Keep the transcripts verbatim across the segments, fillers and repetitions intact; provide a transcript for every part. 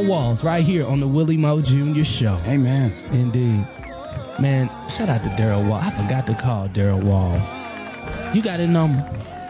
Daryl Walls right here on the Willie Moe Junior Show. Amen. Indeed. Man, shout out to Daryl Wall. I forgot to call Daryl Wall. You got his number?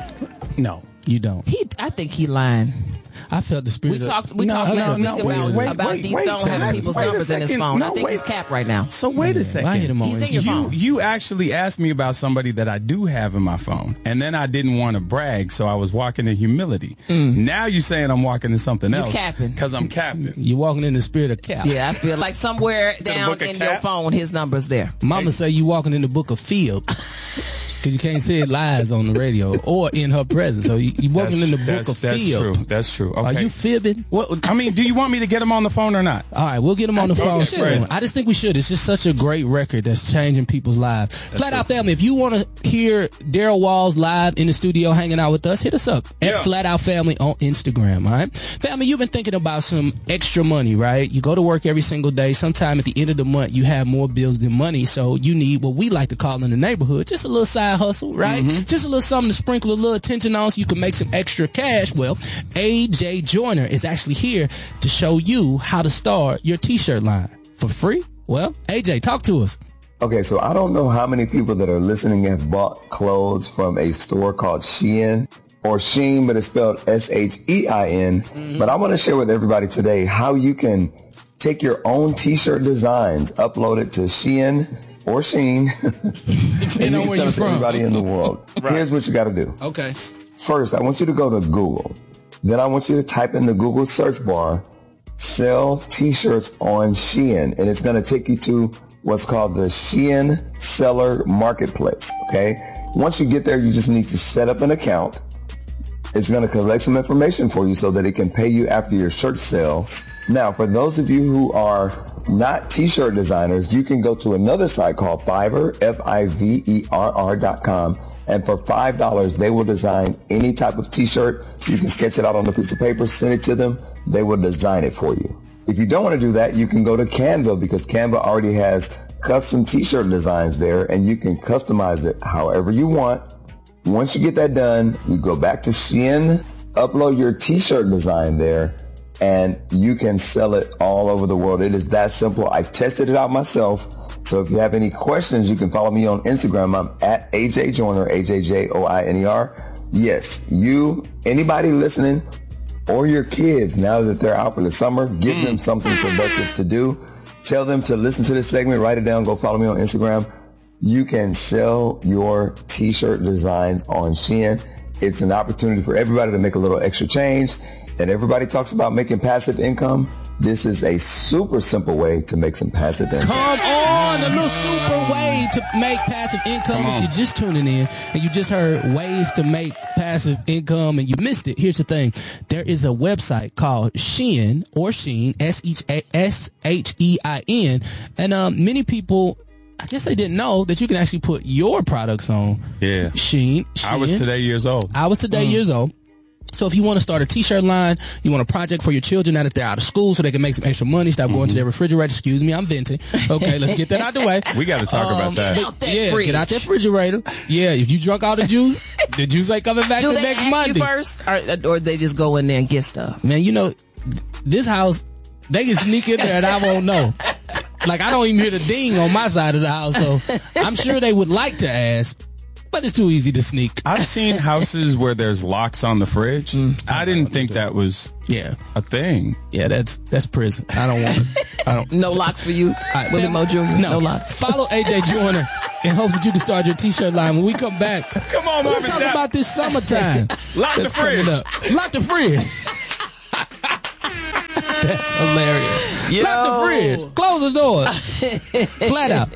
No. You don't. He, I think he lying. I felt the spirit. We of, talked. We no, talked no, last no, week wait, about, wait, about wait, D wait, Stone having people's wait a numbers in his second. phone. No, I think wait. he's capped right now. So wait a second. I hit him on He's in Instagram. your You phone. you actually asked me about somebody that I do have in my phone, and then I didn't want to brag, so I was walking in humility. Mm. Now you're saying I'm walking in something You else capping. because I'm capping. You walking in the spirit of cap. Yeah, I feel like somewhere down book of in your Cap? phone, his number's there. Mama say you walking in the book of Field. Because you can't say lies on the radio or in her presence. So you, you walking That's, in the book that's, of that's Field. true. That's true. Okay. Are you fibbing? What, I mean, do you want me to get him on the phone or not? All right, we'll get him on the phone that's soon. crazy. I just think we should. It's just such a great record that's changing people's lives. Flat Out Family, if you want to hear Daryl Walls live in the studio hanging out with us, hit us up Yeah. at Flat Out Family on Instagram, all right? Family, you've been thinking about some extra money, right? You go to work every single day. Sometime at the end of the month, you have more bills than money, so you need what we like to call in the neighborhood, just a little side hustle, right? Mm-hmm. Just a little something to sprinkle a little attention on so you can make some extra cash. Well, A J Joyner is actually here to show you how to start your t-shirt line for free. Well, A J, talk to us. Okay, so I don't know how many people that are listening have bought clothes from a store called Shein or Sheen, but it's spelled S H E I N. Mm-hmm. But I want to share with everybody today how you can take your own t-shirt designs, upload it to Shein or Sheen, and you can sell it to everybody in the world. Right. Here's what you got to do. Okay. First, I want you to go to Google. Then I want you to type in the Google search bar, sell t-shirts on Shein, and it's going to take you to what's called the Shein Seller Marketplace, okay? Once you get there, you just need to set up an account. It's going to collect some information for you so that it can pay you after your shirt sale. Now, for those of you who are not t-shirt designers, you can go to another site called Fiverr, F I V E R R dot com. And for five dollars, they will design any type of t-shirt. You can sketch it out on a piece of paper, send it to them. They will design it for you. If you don't want to do that, you can go to Canva because Canva already has custom t-shirt designs there and you can customize it however you want. Once you get that done, you go back to Shein, upload your t-shirt design there, and you can sell it all over the world. It is that simple. I tested it out myself. So if you have any questions, you can follow me on Instagram. I'm at A J Joyner, A J J O I N E R. Yes, you, anybody listening, or your kids, now that they're out for the summer, give them something productive to do. Tell them to listen to this segment, write it down, go follow me on Instagram. You can sell your t-shirt designs on Shein. It's an opportunity for everybody to make a little extra change. And everybody talks about making passive income. This is a super simple way to make some passive income. Come on, a little super way to make passive income. If you're just tuning in and you just heard ways to make passive income and you missed it, here's the thing. There is a website called Shein or Sheen, S H E I N. And um, many people, I guess they didn't know that you can actually put your products on Yeah. Sheen. Shein. I was today years old. I was today mm. years old. So if you want to start a t-shirt line, you want a project for your children now that they're out of school so they can make some extra money, stop mm-hmm. going to their refrigerator. Excuse me, I'm venting. Okay, let's get that out the way. We got to talk um, about that. Out that yeah, fridge. get out that refrigerator. Yeah, if you drunk all the juice, the juice ain't coming back Do till they next ask Monday. you first, or, or they just go in there and get stuff? Man, you know, this house, they can sneak in there and I won't know. Like, I don't even hear the ding on my side of the house, so I'm sure they would like to ask. But it's too easy to sneak. I've seen houses where there's locks on the fridge. Mm, I, I didn't think that was yeah a thing. Yeah, that's that's prison. I don't want it. I don't. No locks for you, right, Willie Moe Junior No, no locks. Follow A J Joyner in hopes that you can start your t-shirt line. When we come back, come on, we're talking about this summertime. Lock the fridge. Lock the fridge. That's hilarious. Yo. Lock the fridge. Close the doors. Flat out.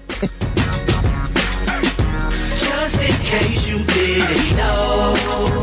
Just in case you didn't know,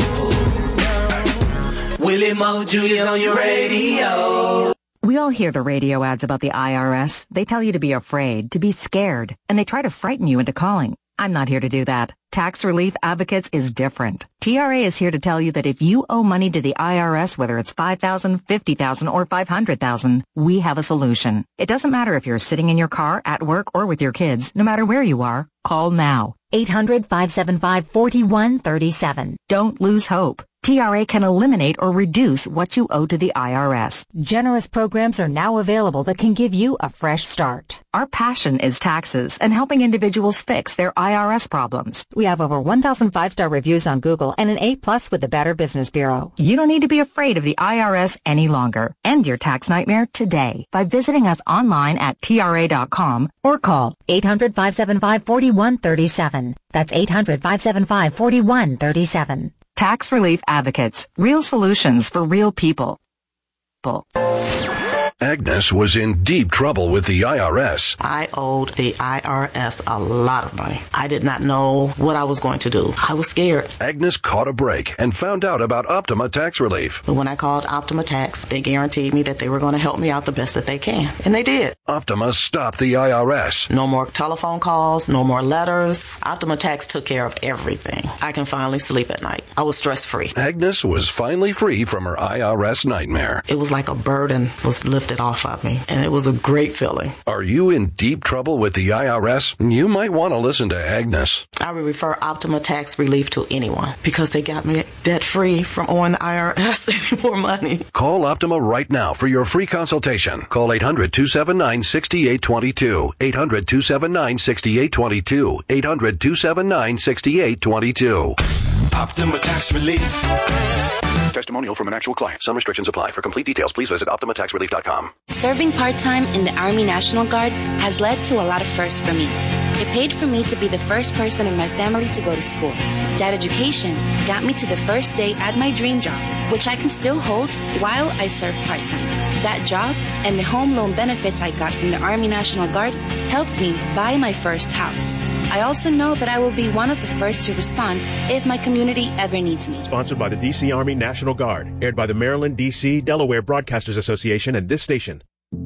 Willie Moe Junior's on your radio. We all hear the radio ads about the I R S. They tell you to be afraid, to be scared, and they try to frighten you into calling. I'm not here to do that. Tax Relief Advocates is different. T R A is here to tell you that if you owe money to the I R S, whether it's five thousand dollars, fifty thousand dollars, or five hundred thousand dollars, we have a solution. It doesn't matter if you're sitting in your car, at work, or with your kids. No matter where you are, call now. eight hundred, five seven five, four one three seven. Don't lose hope. T R A can eliminate or reduce what you owe to the I R S. Generous programs are now available that can give you a fresh start. Our passion is taxes and helping individuals fix their I R S problems. We have over one thousand five-star reviews on Google and an A plus with the Better Business Bureau. You don't need to be afraid of the I R S any longer. End your tax nightmare today by visiting us online at T R A dot com or call eight hundred, five seven five, four one three seven. That's eight hundred, five seven five, four one three seven. Tax Relief Advocates. Real solutions for real people. Agnes was in deep trouble with the I R S. I owed the I R S a lot of money. I did not know what I was going to do. I was scared. Agnes caught a break and found out about Optima Tax Relief. But when I called Optima Tax, they guaranteed me that they were going to help me out the best that they can. And they did. Optima stopped the I R S. No more telephone calls, no more letters. Optima Tax took care of everything. I can finally sleep at night. I was stress-free. Agnes was finally free from her I R S nightmare. It was like a burden was lifted off of me, and it was a great feeling. Are you in deep trouble with the I R S? You might want to listen to Agnes. I would refer Optima Tax Relief to anyone because they got me debt-free from owing the I R S any more money. Call Optima right now for your free consultation. Call eight hundred, two seven nine, six eight two two. eight hundred, two seven nine, six eight two two. eight hundred, two seven nine, six eight two two. Optima Tax Relief. Testimonial from an actual client. Some restrictions apply. For complete details, please visit Optima Tax Relief dot com. Serving part-time in the Army National Guard has led to a lot of firsts for me. It paid for me to be the first person in my family to go to school. That education got me to the first day at my dream job, which I can still hold while I serve part-time. That job and the home loan benefits I got from the Army National Guard helped me buy my first house. I also know that I will be one of the first to respond if my community ever needs me. Sponsored by the D C Army National Guard. Aired by the Maryland, D C, Delaware Broadcasters Association and this station.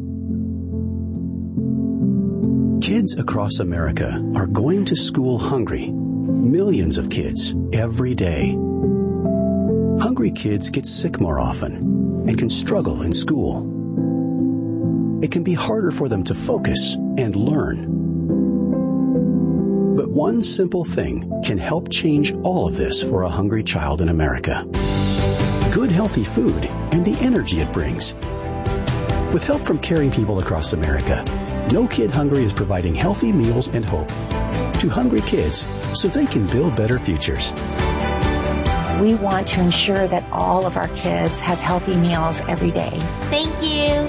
Kids across America are going to school hungry. Millions of kids every day. Hungry kids get sick more often and can struggle in school. It can be harder for them to focus and learn. But one simple thing can help change all of this for a hungry child in America. Good, healthy food and the energy it brings. With help from caring people across America, No Kid Hungry is providing healthy meals and hope to hungry kids so they can build better futures. We want to ensure that all of our kids have healthy meals every day. Thank you.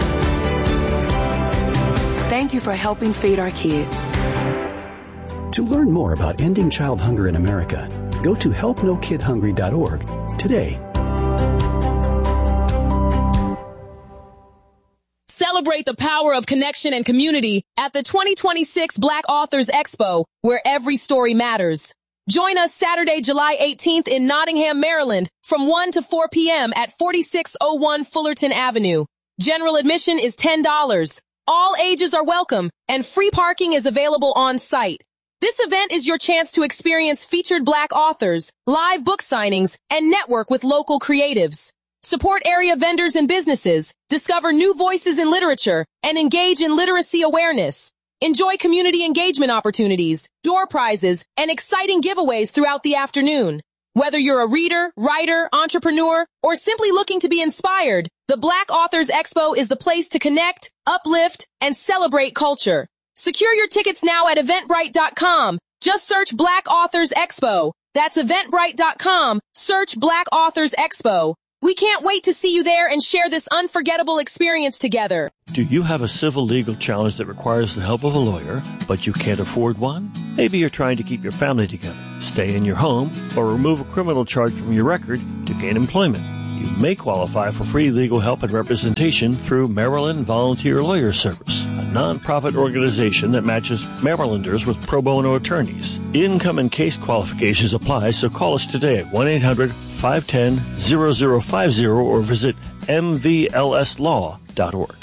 Thank you for helping feed our kids. To learn more about ending child hunger in America, go to help no kid hungry dot org today. Celebrate the power of connection and community at the twenty twenty-six Black Authors Expo, where every story matters. Join us Saturday, July eighteenth in Nottingham, Maryland, from one to four p.m. at forty-six oh one Fullerton Avenue. General admission is ten dollars. All ages are welcome, and free parking is available on site. This event is your chance to experience featured Black authors, live book signings, and network with local creatives. Support area vendors and businesses, discover new voices in literature, and engage in literacy awareness. Enjoy community engagement opportunities, door prizes, and exciting giveaways throughout the afternoon. Whether you're a reader, writer, entrepreneur, or simply looking to be inspired, the Black Authors Expo is the place to connect, uplift, and celebrate culture. Secure your tickets now at eventbrite dot com. Just search Black Authors Expo. That's eventbrite dot com. Search Black Authors Expo. We can't wait to see you there and share this unforgettable experience together. Do you have a civil legal challenge that requires the help of a lawyer, but you can't afford one? Maybe you're trying to keep your family together, stay in your home, or remove a criminal charge from your record to gain employment. You may qualify for free legal help and representation through Maryland Volunteer Lawyer Service, a nonprofit organization that matches Marylanders with pro bono attorneys. Income and case qualifications apply, so call us today at one eight hundred, five one zero, zero zero five zero or visit m v l s law dot org.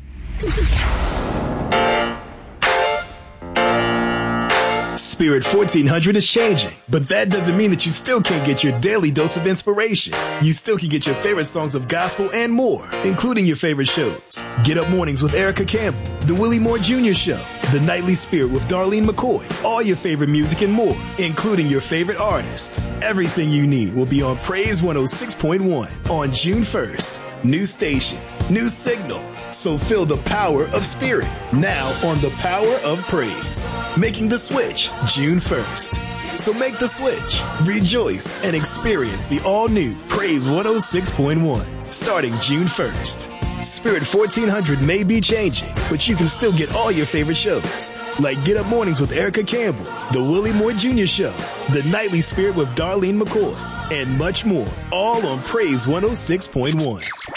Spirit fourteen hundred is changing, but that doesn't mean that you still can't get your daily dose of inspiration. You still can get your favorite songs of gospel and more, including your favorite shows. Get Up Mornings with Erica Campbell, The Willie Moore Junior Show, The Nightly Spirit with Darlene McCoy, all your favorite music and more, including your favorite artist. Everything you need will be on Praise one oh six point one on June first. New station, new signal. So feel the power of spirit now on the Power of Praise. Making the switch June first. So make the switch, rejoice, and experience the all-new Praise one oh six point one starting June first. Spirit fourteen hundred may be changing, but you can still get all your favorite shows, like Get Up Mornings with Erica Campbell, The Willie Moore Junior Show, The Nightly Spirit with Darlene McCoy, and much more, all on Praise one oh six point one.